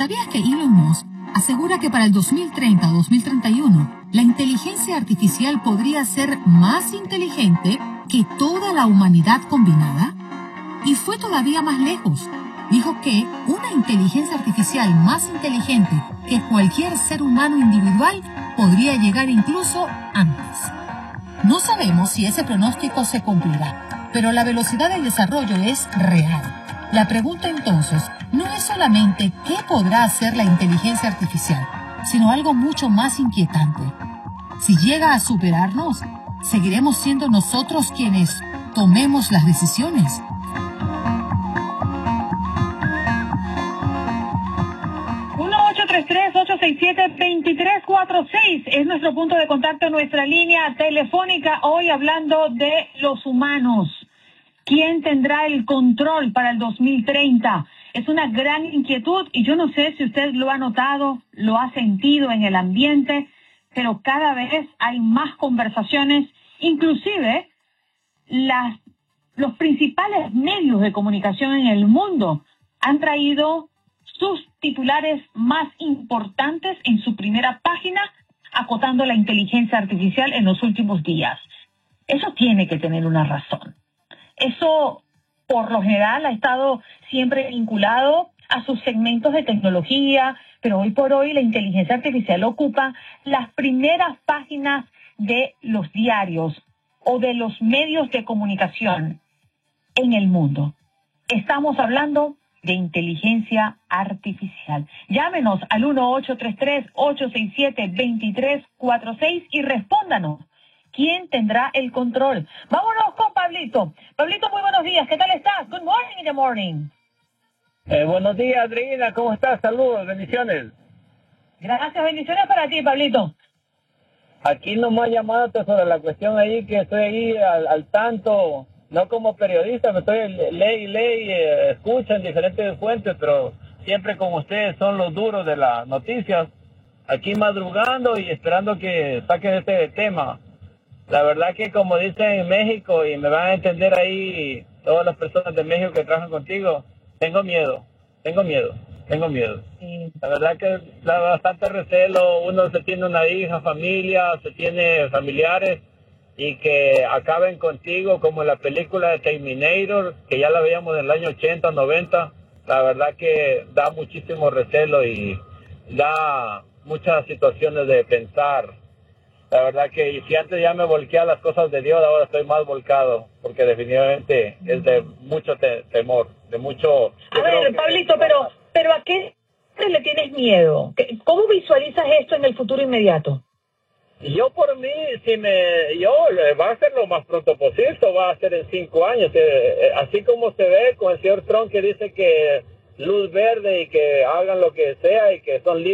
¿Sabías que Elon Musk asegura que para el 2030 o 2031 la inteligencia artificial podría ser más inteligente que toda la humanidad combinada? Y fue todavía más lejos. Dijo que una inteligencia artificial más inteligente que cualquier ser humano individual podría llegar incluso antes. No sabemos si ese pronóstico se cumplirá, pero la velocidad del desarrollo es real. La pregunta entonces no es solamente qué podrá hacer la inteligencia artificial, sino algo mucho más inquietante. Si llega a superarnos, ¿seguiremos siendo nosotros quienes tomemos las decisiones? Es nuestro punto de contacto, nuestra línea telefónica, hoy hablando de los humanos. ¿Quién tendrá el control para el 2030? Es una gran inquietud y yo no sé si usted lo ha notado, lo ha sentido en el ambiente, pero cada vez hay más conversaciones, inclusive los principales medios de comunicación en el mundo han traído sus titulares más importantes en su primera página, acotando la inteligencia artificial en los últimos días. Eso tiene que tener una razón. Eso, por lo general, ha estado siempre vinculado a sus segmentos de tecnología, pero hoy por hoy la inteligencia artificial ocupa las primeras páginas de los diarios o de los medios de comunicación en el mundo. Estamos hablando de inteligencia artificial. Llámenos al 1-833-867-2346 y respóndanos. ¿Quién tendrá el control? Vámonos con Pablito. Pablito, muy buenos días. ¿Qué tal estás? Good morning in the morning. Buenos días, Adriana. ¿Cómo estás? Saludos, bendiciones. Gracias, bendiciones para ti, Pablito. Aquí nomás llamándote sobre la cuestión ahí, que estoy ahí al tanto, no como periodista, me estoy escuchan diferentes fuentes, pero siempre con ustedes son los duros de las noticias, aquí madrugando y esperando que saquen este tema. La verdad que como dicen en México, y me van a entender ahí todas las personas de México que trabajan contigo, tengo miedo. Sí. La verdad que da bastante recelo, uno se tiene una hija, familia, se tiene familiares, y que acaben contigo como en la película de Terminator, que ya la veíamos en el año 80, 90, la verdad que da muchísimo recelo y da muchas situaciones de pensar. La verdad que si antes ya me volqué a las cosas de Dios, ahora estoy más volcado, porque definitivamente es de mucho temor, de mucho... A ver, Pablito, pero ¿a qué le tienes miedo? ¿Cómo visualizas esto en el futuro inmediato? Yo por mí, va a ser lo más pronto posible, esto va a ser en 5 años, así como se ve con el señor Trump que dice que luz verde y que hagan lo que sea y que son libres.